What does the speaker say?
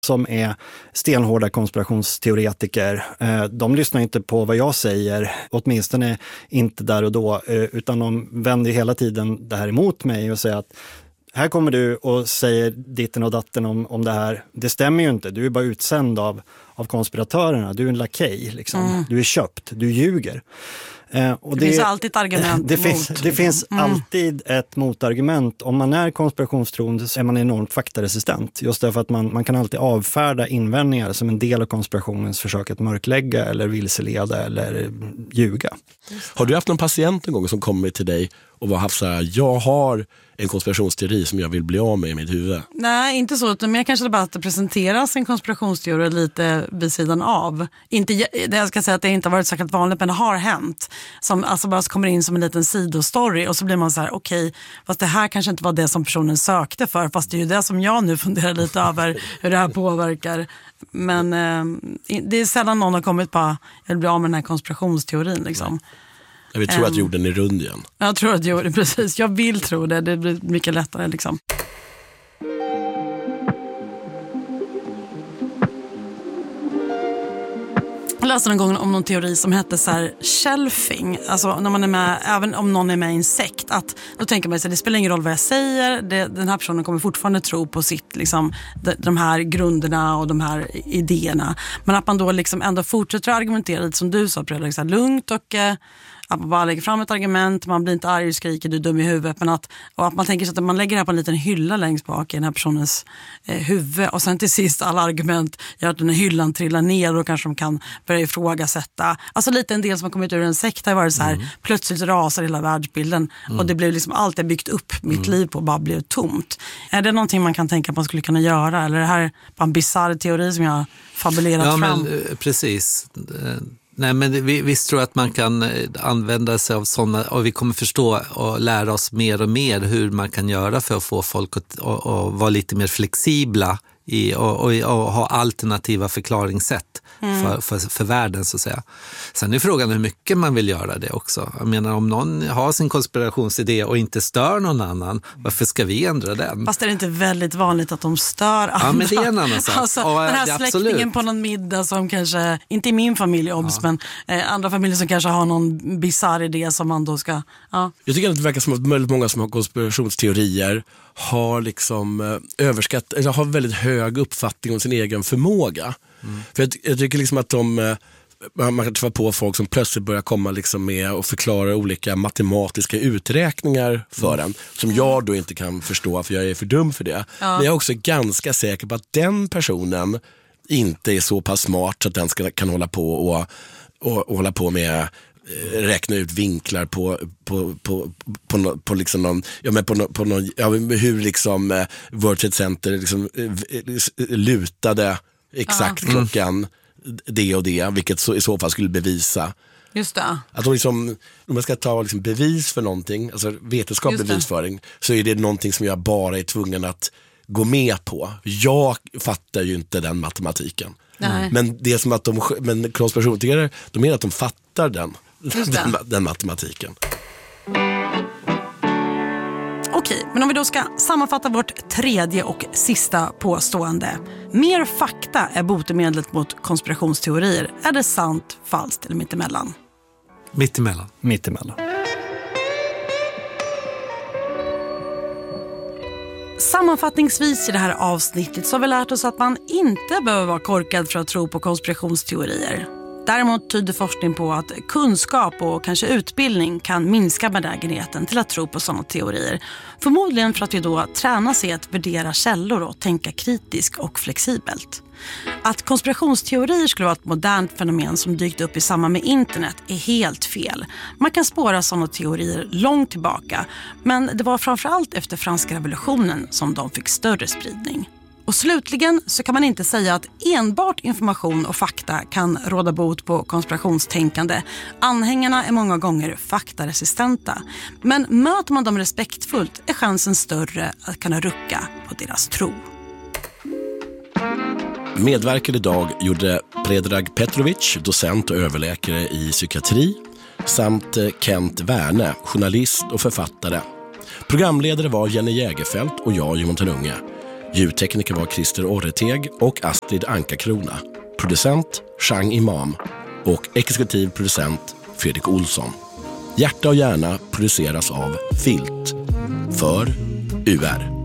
som är stenhårda konspirationsteoretiker. De lyssnar inte på vad jag säger, åtminstone inte där och då, utan de vänder hela tiden det här emot mig och säger att här kommer du och säger ditten och datten om det här. Det stämmer ju inte, du är bara utsänd av konspiratörerna, du är en lakej liksom. Du är köpt, du ljuger. Och det finns alltid ett argument det finns alltid ett motargument. Om man är konspirationstroende så är man enormt faktaresistent. Just därför att man kan alltid avfärda invändningar som en del av konspirationens försök att mörklägga eller vilseleda eller ljuga. Har du haft någon patient en gång som kommer till dig och var haft så här, jag har en konspirationsteori som jag vill bli av med i mitt huvud? Nej, inte så. Men jag kanske bara att det presenteras en konspirationsteori lite vid sidan av. Jag ska säga att det inte har varit särskilt vanligt, men det har hänt. Som alltså bara kommer in som en liten sidostory och så blir man så här, okej, fast det här kanske inte var det som personen sökte för. Fast det är ju det som jag nu funderar lite över hur det här påverkar. Men det är sällan någon har kommit på jag vill bli av med den här konspirationsteorin liksom. Jag vill tro att jorden är rund igen. Jag tror att jorden, precis. Jag vill tro det. Det blir mycket lättare liksom. Jag läste någon gång om någon teori som hette så här shelfing. Alltså när man är med, även om någon är med i en sekt, att då tänker man sig det spelar ingen roll vad jag säger, den här personen kommer fortfarande tro på sitt liksom, de här grunderna och de här idéerna. Men att man då liksom ändå fortsätter att argumentera lite som du sa, liksom, lugnt och att man bara lägger fram ett argument, man blir inte arg och skriker, du är dum i huvudet, men att man tänker sig att man lägger det här på en liten hylla längst bak i den här personens huvud, och sen till sist alla argument gör att den här hyllan trillar ner och då kanske de kan börja ifrågasätta. Alltså lite en del som har kommit ur en sekt har varit så här, plötsligt rasar hela världsbilden och det blev liksom allt jag byggt upp mitt liv på bara blev tomt. Är det någonting man kan tänka att man skulle kunna göra, eller är det här bara en bizarr teori som jag har fabulerat fram? Ja, men precis. Nej, men visst tror jag att man kan använda sig av sådana, och vi kommer förstå och lära oss mer och mer hur man kan göra för att få folk att vara lite mer flexibla och ha alternativa förklaringssätt för världen så att säga. Sen är frågan hur mycket man vill göra det också. Jag menar, om någon har sin konspirationsidé och inte stör någon annan, varför ska vi ändra den? Fast är det inte väldigt vanligt att de stör andra? Ja, men det är en annan sak. Alltså, den här släktingen på någon middag som kanske, inte i min familj men andra familjer som kanske har någon bizarr idé som man då ska... Ja. Jag tycker att det verkar som att väldigt många som har konspirationsteorier har liksom överskatt, eller har väldigt hög uppfattning om sin egen förmåga. För jag tycker liksom att man kan träffa på folk som plötsligt börjar komma liksom med och förklara olika matematiska uträkningar för en, som jag då inte kan förstå för jag är för dum för det. Men jag är också ganska säker på att den personen inte är så pass smart så att den kan hålla på och hålla på med räkna ut vinklar på liksom någon, på någon, hur liksom World Trade Center liksom lutade exakt klockan det och det, vilket så, i så fall skulle bevisa. Just det. Att om man ska ta liksom bevis för någonting, alltså vetenskaplig bevisföring, så är det någonting som jag bara är tvungen att gå med på. Jag fattar ju inte den matematiken. Men det är som att men konspirationsteorier, de menar att de fattar den matematiken. Okej, men om vi då ska sammanfatta vårt tredje och sista påstående. Mer fakta är botemedlet mot konspirationsteorier. Är det sant, falskt eller mittemellan? Mittemellan. Mittemellan. Sammanfattningsvis i det här avsnittet så har vi lärt oss att man inte behöver vara korkad för att tro på konspirationsteorier. Däremot tyder forskning på att kunskap och kanske utbildning kan minska benägenheten till att tro på sådana teorier. Förmodligen för att vi då tränas i att värdera källor och tänka kritiskt och flexibelt. Att konspirationsteorier skulle vara ett modernt fenomen som dykt upp i samband med internet är helt fel. Man kan spåra sådana teorier långt tillbaka, men det var framförallt efter franska revolutionen som de fick större spridning. Och slutligen så kan man inte säga att enbart information och fakta kan råda bot på konspirationstänkande. Anhängarna är många gånger faktaresistenta. Men möter man dem respektfullt är chansen större att kunna rucka på deras tro. Medverkade idag gjorde Predrag Petrovic, docent och överläkare i psykiatri, samt Kent Werne, journalist och författare. Programledare var Jenny Jägerfelt och jag, Johan Tenunge. Ljudtekniker var Christer Orreteg och Astrid Anka-Krona. Producent Chang Imam och exekutiv producent Fredrik Olsson. Hjärta och hjärna produceras av Filt för UR.